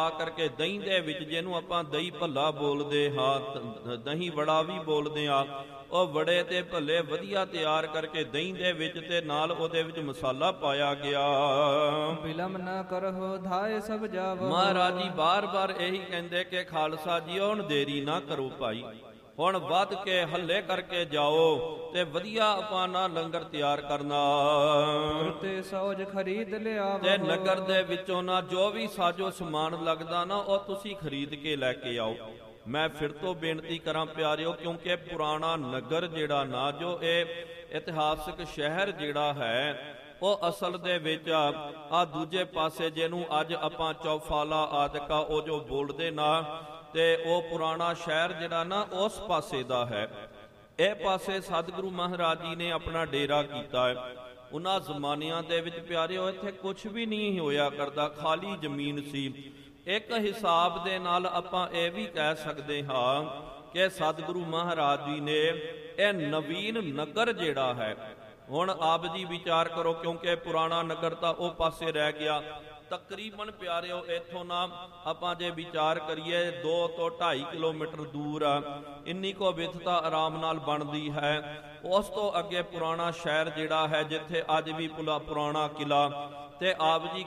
ਕਰਕੇ ਦਹੀਂ ਦੇ ਵਿੱਚ, ਜਿਹਨੂੰ ਆਪਾਂ ਦਹੀਂ ਭੱਲਾ ਬੋਲਦੇ ਹਾਂ, ਦਹੀਂ ਵੜਾ ਵੀ ਬੋਲਦੇ ਆ, ਉਹ ਵੜੇ ਤੇ ਭੱਲੇ ਵਧੀਆ ਤਿਆਰ ਕਰਕੇ ਦਹੀਂ ਦੇ ਵਿੱਚ ਤੇ ਨਾਲ ਉਹਦੇ ਵਿੱਚ ਮਸਾਲਾ ਪਾਇਆ ਗਿਆ। ਬਿਲਮ ਨਾ ਕਰੋ ਧਾਏ ਸਭ ਜਾਵੋ। ਮਹਾਰਾਜ ਜੀ ਬਾਰ-ਬਾਰ ਇਹੀ ਕਹਿੰਦੇ ਕਿ ਖਾਲਸਾ ਜੀ ਹੁਣ ਦੇਰੀ ਨਾ ਕਰੋ ਭਾਈ, ਹੁਣ ਵੱਧ ਕੇ ਹੱਲੇ ਕਰਕੇ ਜਾਓ ਤੇ ਵਧੀਆ ਆਪਾਂ ਨਾ ਲੰਗਰ ਤਿਆਰ ਕਰਨਾ। ਤੇ ਸੌਜ ਖਰੀਦ ਲਿਆਵੋ। ਤੇ ਨਗਰ ਦੇ ਵਿੱਚੋਂ ਨਾ ਜੋ ਵੀ ਸਾਜੋ ਸਮਾਨ ਲੱਗਦਾ ਨਾ ਉਹ ਤੁਸੀਂ ਖਰੀਦ ਕੇ ਲੈ ਕੇ ਆਓ। ਮੈਂ ਫਿਰ ਤੋਂ ਬੇਨਤੀ ਕਰਾਂ ਪਿਆਰਿਓ, ਕਿਉਂਕਿ ਪੁਰਾਣਾ ਨਗਰ ਜਿਹੜਾ ਨਾ, ਜੋ ਇਹ ਇਤਿਹਾਸਕ ਸ਼ਹਿਰ ਜਿਹੜਾ ਹੈ, ਉਹ ਅਸਲ ਦੇ ਵਿੱਚ ਆ ਦੂਜੇ ਪਾਸੇ ਜਿਹਨੂੰ ਅੱਜ ਆਪਾਂ ਚੌਫਾਲਾ ਆਦਿਕਾ ਉਹ ਜੋ ਬੋਲਦੇ ਨਾ, ਤੇ ਉਹ ਪੁਰਾਣਾ ਸ਼ਹਿਰ ਜਿਹੜਾ ਨਾ ਉਸ ਪਾਸੇ ਦਾ ਹੈ। ਇਹ ਪਾਸੇ ਸਤਿਗੁਰੂ ਮਹਾਰਾਜ ਜੀ ਨੇ ਆਪਣਾ ਡੇਰਾ ਕੀਤਾ ਹੈ। ਉਹਨਾਂ ਜ਼ਮਾਨਿਆਂ ਦੇ ਵਿੱਚ ਪਿਆਰਿਓ ਇੱਥੇ ਕੁਝ ਵੀ ਨਹੀਂ ਹੋਇਆ ਕਰਦਾ, ਖਾਲੀ ਜ਼ਮੀਨ ਸੀ। ਇੱਕ ਹਿਸਾਬ ਦੇ ਨਾਲ ਆਪਾਂ ਇਹ ਵੀ ਕਹਿ ਸਕਦੇ ਹਾਂ ਕਿ ਸਤਿਗੁਰੂ ਮਹਾਰਾਜ ਜੀ ਨੇ ਇਹ ਨਵੀਨ ਨਗਰ ਜਿਹੜਾ ਹੈ, ਹੁਣ ਆਪ ਜੀ ਵਿਚਾਰ ਕਰੋ, ਕਿਉਂਕਿ ਪੁਰਾਣਾ ਨਗਰ ਤਾਂ ਉਹ ਪਾਸੇ ਰਹਿ ਗਿਆ। ਤਕਰੀਬਨ ਪਿਆਰਿਓ ਇੱਥੋਂ ਨਾ ਆਪਾਂ ਜੇ ਵਿਚਾਰ ਕਰੀਏ 2 ਤੋਂ 2.5 ਕਿਲੋਮੀਟਰ ਦੂਰ ਆ, ਇੰਨੀ ਕੋ ਵਿਥਤਾ ਆਰਾਮ ਨਾਲ ਬਣਦੀ ਹੈ। ਉਸ ਤੋਂ ਅੱਗੇ ਪੁਰਾਣਾ ਸ਼ਹਿਰ ਜਿਹੜਾ ਹੈ, ਜਿੱਥੇ ਅੱਜ ਵੀ ਪੁਰਾਣਾ ਕਿਲਾ, ਤੇ ਆਪ ਜੀ